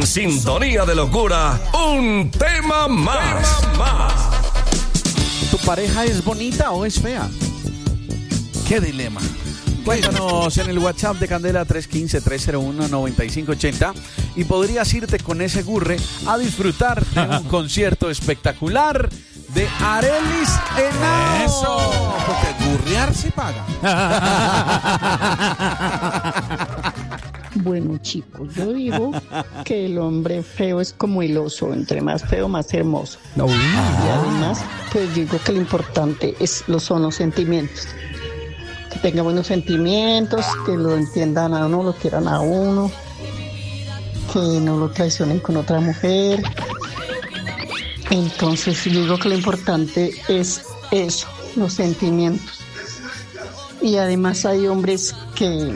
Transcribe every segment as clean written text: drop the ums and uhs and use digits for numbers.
sintonía de locura, un tema más. ¿Tu pareja es bonita o es fea? Qué dilema. Cuéntanos en el WhatsApp de Candela 315-301-9580 y podrías irte con ese gurre a disfrutar de un concierto espectacular de Arelis Henao. Eso, porque gurrear sí paga. Bueno, chicos, yo digo que el hombre feo es como el oso, entre más feo, más hermoso. No. Y además, pues digo que lo importante son los sentimientos. Que tenga buenos sentimientos, que lo entiendan a uno, lo quieran a uno, que no lo traicionen con otra mujer. Entonces, yo digo que lo importante es eso, los sentimientos. Y además hay hombres que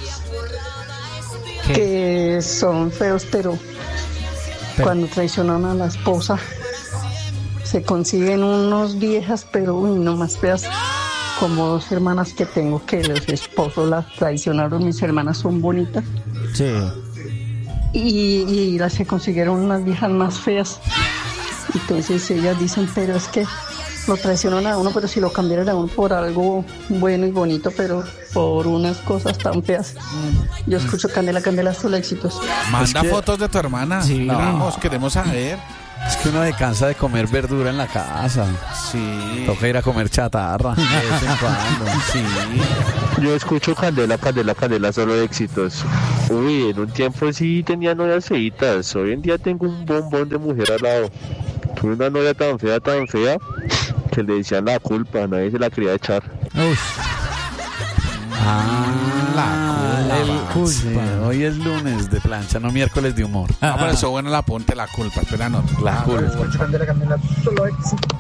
son feos, pero cuando traicionan a la esposa se consiguen unos viejas, pero no más feas, como dos hermanas que tengo que los esposos las traicionaron. Mis hermanas son bonitas. Sí. Y las se consiguieron unas viejas más feas. Entonces ellas dicen, pero es que lo traicionan a uno, pero si lo cambiaran a uno por algo bueno y bonito, pero por unas cosas tan feas. Yo escucho Candela, solo éxitos. Manda fotos de tu hermana. Sí. Vamos, queremos saber. Es que uno se cansa de comer verdura en la casa. Sí. Toca ir a comer chatarra de vez en cuando. Sí. Yo escucho Candela, solo éxitos. Uy, en un tiempo sí tenía novias feitas. Hoy en día tengo un bombón de mujer al lado. Tuve una novia tan fea, que le decían la culpa, nadie se la quería echar. La culpa. Sí, hoy es lunes de plancha, no miércoles de humor. Ah, por eso bueno la apunte la culpa. Espera, no. La culpa. Candela, solo éxitos.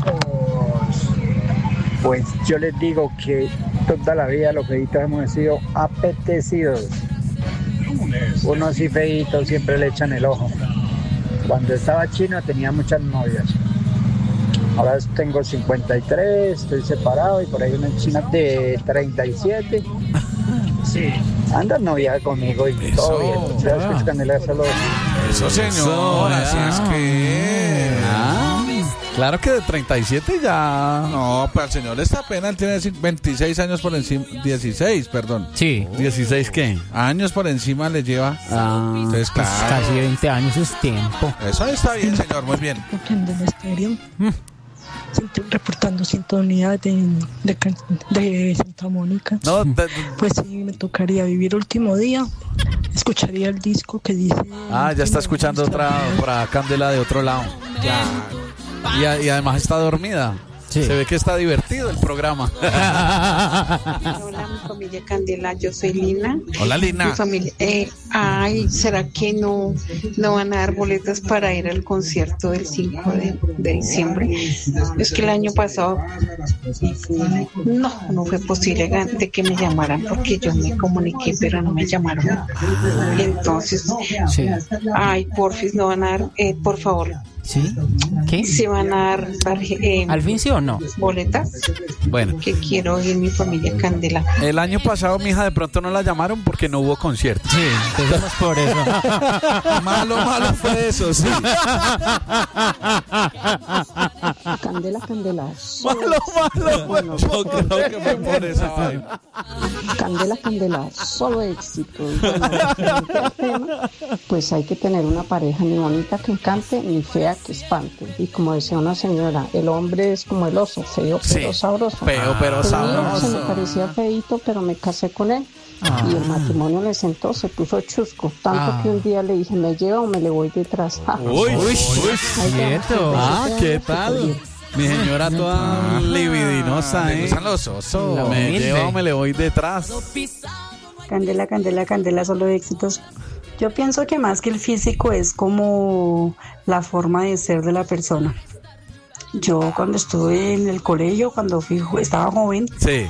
Pues yo les digo que toda la vida los feitos hemos sido apetecidos. Uno así feito siempre le echan el ojo. Cuando estaba chino tenía muchas novias. Ahora tengo 53, estoy separado y por ahí una china de 37. Sí, anda novia conmigo y Eso. todo bien. Entonces, pues, Candela, solo... Eso, señor. Así es que... Claro que de 37 ya... No, pero el señor está apenas, él tiene 26 años por encima, 16, perdón. Sí. ¿16 qué? Años por encima le lleva. Entonces, Pues claro. casi 20 años es tiempo. Eso está bien, señor, muy bien. Candela Estéreo. Reportando sintonía de Santa Mónica. No, Pues sí, me tocaría vivir último día. Escucharía el disco que dice... ya está escuchando otra para Candela de otro lado. Ya. Y además está dormida. Sí. Se ve que está divertido el programa. Hola, mi familia Candela, yo soy Lina. Hola, Lina. Mi familia, ¿será que no van a dar boletas para ir al concierto del 5 de diciembre? Es que el año pasado no fue posible de que me llamaran porque yo me comuniqué, pero no me llamaron. Y entonces, porfis, no van a dar, por favor. ¿Sí? ¿Qué? ¿Se van a dar ¿Al fin sí o no? boletas? Bueno, Que quiero ir mi familia Candela. el año pasado mi hija de pronto no la llamaron porque no hubo concierto. Sí, empezamos por eso. Malo fue eso, sí. Candela. Malo. Yo creo que fue por esa vaina. Candela, solo éxito. Pues hay que tener una pareja ni bonita que encante, ni fea que espante. Y como decía una señora, el hombre es como el oso, feo pero sabroso. Feo pero El mío se me sabroso. parecía feíto, pero me casé con él. Y el matrimonio le sentó, se puso chusco. Tanto que un día le dije, ¿me lleva o me le voy detrás? Uy, Cierto. ¿qué tal? Mi señora toda libidinosa, Me gustan los osos. Me humilde. lleva o me le voy detrás. Candela, solo éxitos. Yo pienso que más que el físico es como la forma de ser de la persona. Yo cuando estuve en el colegio, cuando estaba joven, Sí.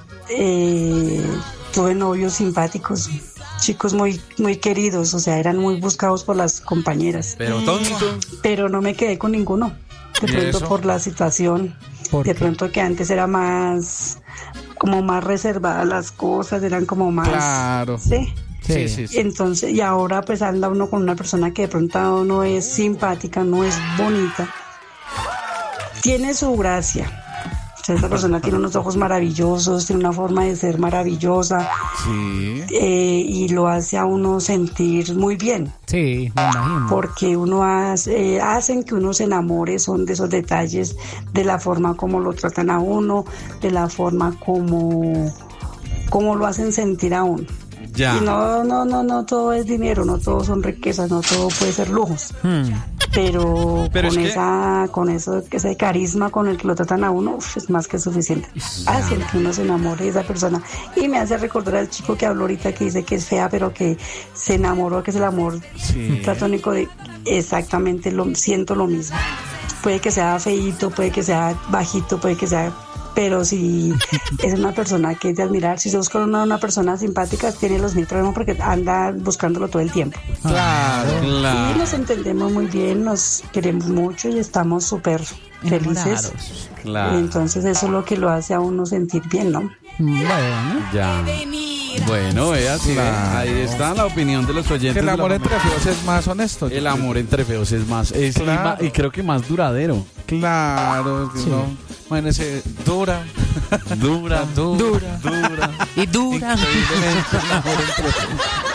tuve novios simpáticos, chicos muy, muy queridos, o sea, eran muy buscados por las compañeras. Pero tonto. Pero no me quedé con ninguno. De ¿Y pronto eso? por la situación. ¿Por De qué? pronto que antes era más, como más reservadas las cosas, eran como más... Claro. Sí. Sí. Entonces, y ahora pues anda uno con una persona que de pronto no es simpática, no es bonita, tiene su gracia. O sea, esa persona tiene unos ojos maravillosos, tiene una forma de ser maravillosa, y lo hace a uno sentir muy bien. Sí, me imagino. Porque hacen que uno se enamore, son de esos detalles, de la forma como lo tratan a uno, de la forma como lo hacen sentir a uno. Ya. Y no todo es dinero, no todo son riquezas, no todo puede ser lujos. Pero con ese carisma con el que lo tratan a uno, es más que suficiente. Hacen que uno se enamore de esa persona. Y me hace recordar al chico que habló ahorita, que dice que es fea, pero que se enamoró, que es el amor platónico de exactamente siento lo mismo. Puede que sea feíto, puede que sea bajito, puede que sea... Pero si es una persona que es de admirar, si se busca una persona simpática, tiene los 1000 problemas porque anda buscándolo todo el tiempo. Claro. Y nos entendemos muy bien, nos queremos mucho y estamos súper felices. Claro. Y entonces eso es lo que lo hace a uno sentir bien, ¿no? Bueno. Ya. Bueno, vea, sí, ahí está la opinión de los oyentes. Que el amor entre feos es más honesto. El amor entre feos es más, y creo que más duradero. Claro, Sí. no. Imagínese, dura. Y dura. Increíblemente, el amor entre feos.